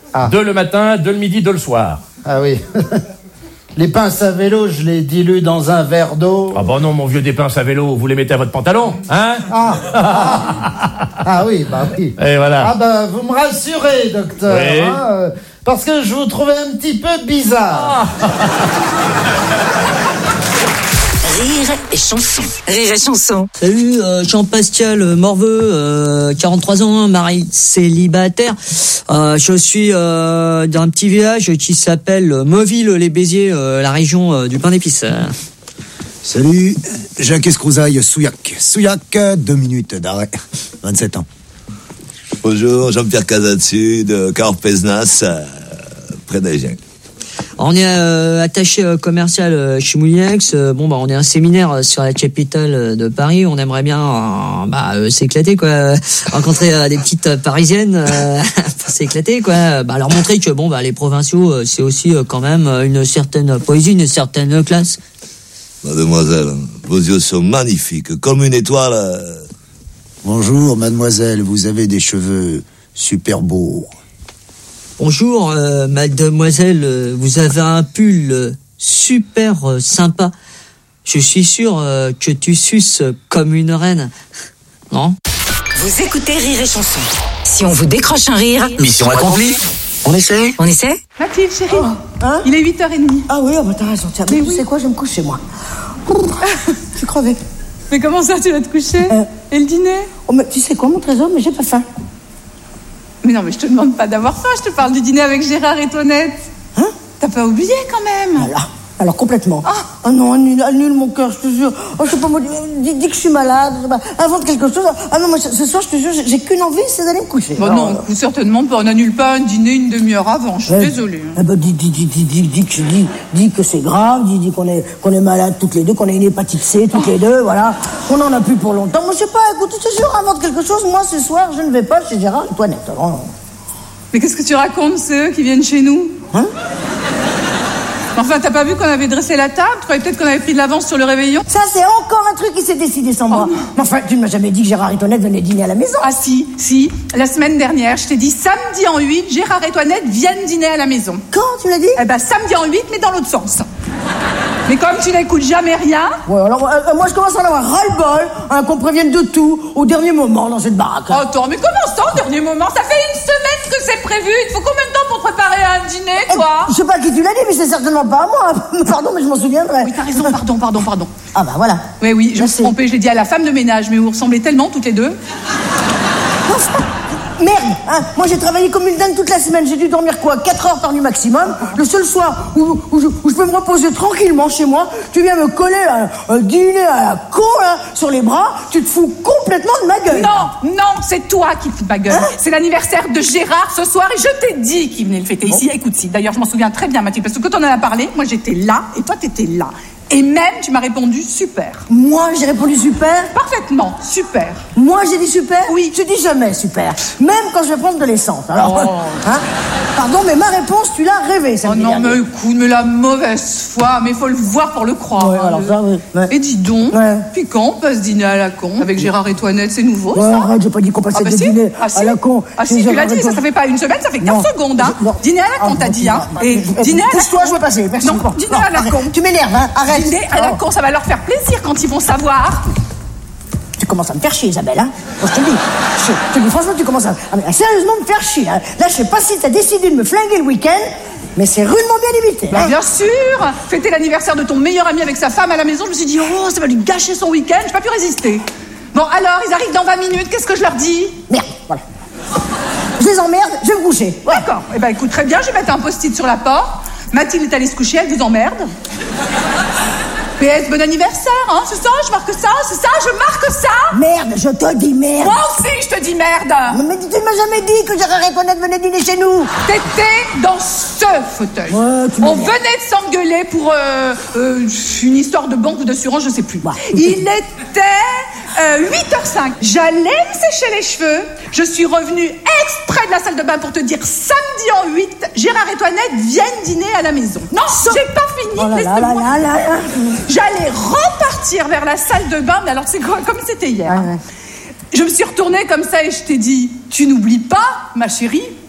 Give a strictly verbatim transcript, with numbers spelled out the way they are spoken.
Ah. Deux le matin, deux le midi, deux le soir. Ah oui. Les pinces à vélo, je les dilue dans un verre d'eau. Ah bon non, mon vieux, des pinces à vélo, vous les mettez à votre pantalon, hein? Ah, ah, ah oui, bah oui. Et voilà. Ah bah, vous me rassurez, docteur. Oui. Hein, euh, parce que je vous trouvais un petit peu bizarre. Ah. Rire et chanson. Rire et chanson. Salut, euh, Jean-Pascal Morveux, euh, quarante-trois ans, mari célibataire. Euh, je suis euh, d'un petit village qui s'appelle Mauville-les-Béziers, euh, la région euh, du pain d'épices. Salut, Jacques Escrouzaille, Souillac. Souillac, deux minutes d'arrêt, vingt-sept ans. Bonjour, Jean-Pierre Casade-Sud, Carpeznas, euh, près d'Agen. On est euh, attaché euh, commercial euh, chez Moulinex. Euh, bon bah on est un séminaire euh, sur la capitale euh, de Paris. On aimerait bien euh, bah euh, s'éclater quoi, euh, rencontrer euh, des petites euh, parisiennes euh, pour s'éclater quoi. Bah leur montrer que bon bah les provinciaux euh, c'est aussi euh, quand même euh, une certaine poésie, une certaine classe. Mademoiselle, vos yeux sont magnifiques, comme une étoile. Euh... Bonjour mademoiselle, vous avez des cheveux super beaux. Bonjour, euh, mademoiselle, euh, vous avez un pull euh, super euh, sympa. Je suis sûr euh, que tu suces euh, comme une reine. Non ? Vous écoutez Rire et Chanson. Si on vous décroche un rire... Mission accomplie. On essaie On essaie ? Mathilde, chérie, Oh, hein il est huit heures trente. Ah oui, oh, bah, t'as raison, tiens, mais, mais tu oui. sais quoi, je vais me coucher, moi. Je suis crevée. Mais comment ça, tu vas te coucher euh... Et le dîner ? Oh, mais tu sais quoi, mon trésor, mais j'ai pas faim. Mais non, mais je te demande pas d'avoir faim, je te parle du dîner avec Gérard et Toinette. Hein ? T'as pas oublié quand même ? Alors, alors complètement. Ah oh non, annule, annule mon cœur, je te jure. Oh, je sais pas, moi, dis, dis que je suis malade, je sais pas, invente quelque chose. Ah non, moi, ce soir, je te jure, j'ai qu'une envie, c'est d'aller me coucher. Bon, alors, non, euh... certainement pas, on n'annule pas un dîner une demi-heure avant, je suis ouais. désolée. Eh ben, dis, dis, dis, dis, dis, dis, que, dis, dis que c'est grave, dis, dis qu'on est, qu'on est malade toutes les deux, qu'on a une hépatite C toutes oh. les deux, voilà. Qu'on en a plus pour longtemps. Moi, je sais pas, écoute, je te jure, invente quelque chose. Moi, ce soir, je ne vais pas chez Gérard et Toinette. Alors, mais qu'est-ce que tu racontes, c'est eux qui viennent chez nous ? Hein ? Enfin, t'as pas vu qu'on avait dressé la table ? Tu croyais peut-être qu'on avait pris de l'avance sur le réveillon ? Ça, c'est encore un truc qui s'est décidé sans moi. Oh, mais enfin, tu ne m'as jamais dit que Gérard et Toinette venaient dîner à la maison. Ah si, si. La semaine dernière, je t'ai dit samedi en huit, Gérard et Toinette viennent dîner à la maison. Quand, tu l'as dit ? Eh ben, samedi en huit, mais dans l'autre sens. Mais comme tu n'écoutes jamais rien... Ouais, alors, euh, moi, je commence à en avoir ras-le-bol, hein, qu'on prévienne de tout, au dernier moment, dans cette baraque. Oh, attends, mais comment ça, au dernier moment ? Ça fait une semaine que c'est prévu. Il faut combien de temps pour préparer un dîner, toi ? eh, Je sais pas à qui tu l'as dit, mais c'est certainement pas à moi. Pardon, mais je m'en souviendrai. Oui, t'as raison, pardon, pardon, pardon. Ah bah voilà. Oui, oui, je me suis trompée, je l'ai dit à la femme de ménage, mais vous ressemblez tellement, toutes les deux. Enfin, merde, hein. Moi j'ai travaillé comme une dingue toute la semaine. J'ai dû dormir quoi, quatre heures par nuit maximum. Le seul soir où, où, je, où je peux me reposer tranquillement chez moi, tu viens me coller un, un dîner à la con là, sur les bras. Tu te fous complètement de ma gueule. Non, non, c'est toi qui te fous de ma gueule. Hein? C'est l'anniversaire de Gérard ce soir et je t'ai dit qu'il venait le fêter ici. Écoute, si, d'ailleurs je m'en souviens très bien, Mathilde, parce que quand on en a parlé, moi j'étais là et toi t'étais là. Et même, tu m'as répondu super. Moi, j'ai répondu super. Parfaitement, super. Moi, j'ai dit super. Oui. Je dis jamais super. Même quand je vais prendre de l'essence. Alors, oh. hein, pardon, mais ma réponse, tu l'as rêvée, Oh non, dernier. mais écoute, mais la mauvaise foi, mais faut le voir pour le croire. Ouais, hein, alors le... ça, oui. Ouais. Et dis donc, ouais. Puis quand on passe dîner à la con avec Gérard et Toinette, c'est nouveau, ouais, ça arrête, j'ai pas dit qu'on passait ah bah des si. dîners ah, si. à la con. Ah si, tu l'as dit, ça, ça fait pas une semaine, ça fait quinze secondes, hein. Je, dîner à la con, ah, t'as dit, hein. Et dîner à la con. Toi, je veux passer, merci. Non, dîner à la con. Tu m'énerves, hein, arrête. Dîner à la con, ça va leur faire plaisir quand ils vont savoir. Tu commences à me faire chier, Isabelle, hein. Bon, je te dis, je, je te dis, franchement, tu commences à, à, à sérieusement me faire chier, hein. Là, je sais pas si t'as décidé de me flinguer le week-end, mais c'est rudement bien limité. Bah, hein. Bien sûr. Fêter l'anniversaire de ton meilleur ami avec sa femme à la maison, je me suis dit, oh, ça va lui gâcher son week-end, j'ai pas pu résister. Bon, alors, ils arrivent dans vingt minutes, qu'est-ce que je leur dis ? Merde, voilà. Je les emmerde, je vais me coucher. Ouais. D'accord. Eh ben, écoute, très bien, je vais mettre un post-it sur la porte. Mathilde est allée se coucher, elle vous emmerde. P S, bon anniversaire, hein, c'est ça, je marque ça, c'est ça, je marque ça. Merde, je te dis merde. Moi aussi, je te dis merde. Mais tu ne m'as jamais dit que Gérard et Toinette venaient dîner chez nous. T'étais dans ce fauteuil. Ouais, On venait de s'engueuler pour euh, euh, une histoire de banque ou d'assurance, je sais plus. Bah. Il était euh, huit heures cinq. J'allais me sécher les cheveux. Je suis revenue exprès de la salle de bain pour te dire samedi en huit, Gérard et Toinette viennent dîner à la maison. Non, so... j'ai pas fini. Oh là là là là là là. J'allais repartir vers la salle de bain, mais alors c'est quoi, comme c'était hier. Ah ouais. Je me suis retournée comme ça et je t'ai dit, tu n'oublies pas, ma chérie,